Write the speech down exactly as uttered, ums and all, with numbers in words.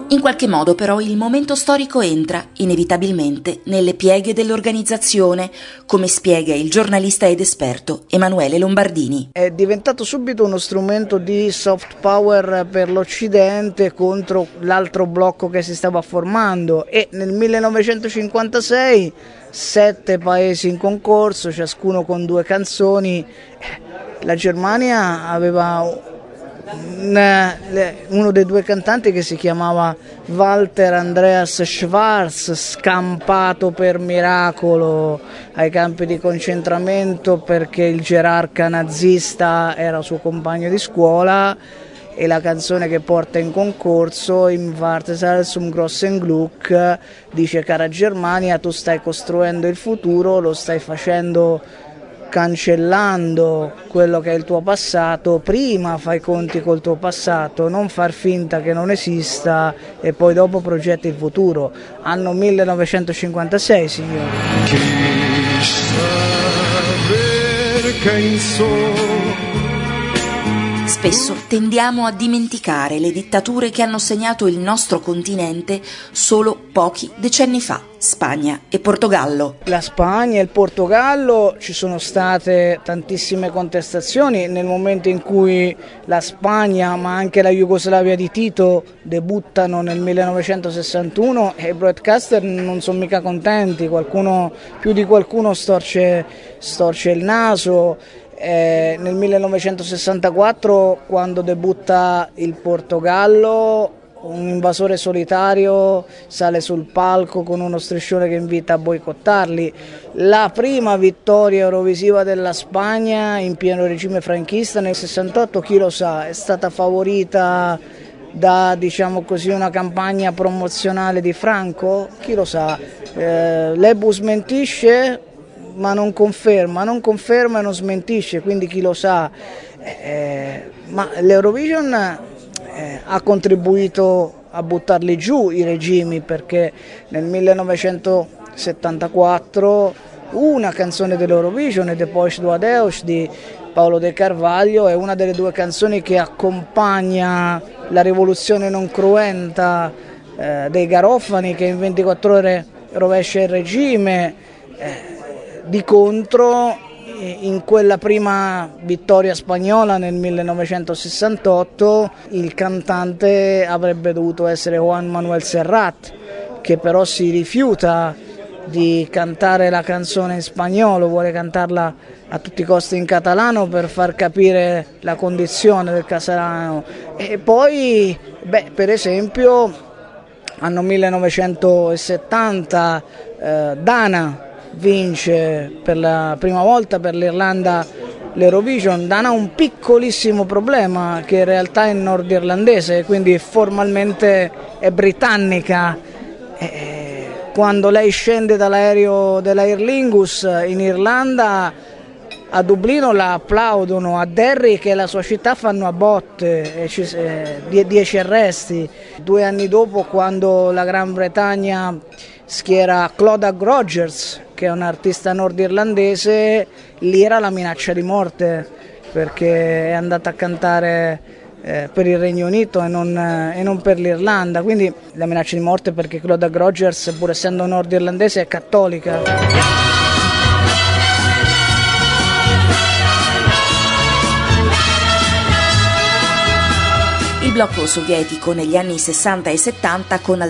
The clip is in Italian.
In qualche modo però il momento storico entra, inevitabilmente, nelle pieghe dell'organizzazione, come spiega il giornalista ed esperto Emanuele Lombardini. È diventato subito uno strumento di soft power per l'Occidente contro l'altro blocco che si stava formando, e nel millenovecentocinquantasei sette paesi in concorso, ciascuno con due canzoni. La Germania aveva uno dei due cantanti che si chiamava Walter Andreas Schwarz, scampato per miracolo ai campi di concentramento perché il gerarca nazista era suo compagno di scuola, e la canzone che porta in concorso, Im Wartesaal zum großen Glück, dice: cara Germania, tu stai costruendo il futuro, lo stai facendo cancellando quello che è il tuo passato. Prima fai conti col tuo passato, non far finta che non esista e poi dopo progetti il futuro. Anno millenovecentocinquantasei, signori. Spesso tendiamo a dimenticare le dittature che hanno segnato il nostro continente solo pochi decenni fa, Spagna e Portogallo. La Spagna e il Portogallo, ci sono state tantissime contestazioni nel momento in cui la Spagna, ma anche la Jugoslavia di Tito, debuttano nel millenovecentosessantuno, e i broadcaster non sono mica contenti, qualcuno, più di qualcuno storce, storce il naso. Eh, nel millenovecentosessantaquattro, quando debutta il Portogallo, un invasore solitario sale sul palco con uno striscione che invita a boicottarli. La prima vittoria eurovisiva della Spagna in pieno regime franchista nel sessantotto, chi lo sa, è stata favorita da, diciamo così, una campagna promozionale di Franco? Chi lo sa. Eh, L'E B U smentisce ma non conferma, non conferma e non smentisce, quindi chi lo sa. Eh, ma l'Eurovision eh, ha contribuito a buttarli giù i regimi, perché nel millenovecentosettantaquattro una canzone dell'Eurovision, Depois do Adeus di Paolo De Carvalho, è una delle due canzoni che accompagna la rivoluzione non cruenta eh, dei Garofani, che in ventiquattro ore rovescia il regime. Eh, Di contro, in quella prima vittoria spagnola nel millenovecentosessantotto, il cantante avrebbe dovuto essere Juan Manuel Serrat, che però si rifiuta di cantare la canzone in spagnolo, vuole cantarla a tutti i costi in catalano per far capire la condizione del casalano. E poi, beh, per esempio, anno millenovecentosettanta, eh, Dana vince per la prima volta per l'Irlanda l'Eurovision. Dana ha un piccolissimo problema, che in realtà è nordirlandese, quindi formalmente è britannica. E quando lei scende dall'aereo dell'Aer Lingus in Irlanda, a Dublino la applaudono, a Derry, che è la sua città, fanno a botte, e ci, eh, dieci arresti. Due anni dopo, quando la Gran Bretagna schiera Clodagh Rogers, che è un artista nordirlandese, lì era la minaccia di morte, perché è andata a cantare eh, per il Regno Unito e non, eh, e non per l'Irlanda, quindi la minaccia di morte perché Clodagh Rogers, pur essendo nordirlandese, è cattolica. Il blocco sovietico negli anni sessanta e settanta, con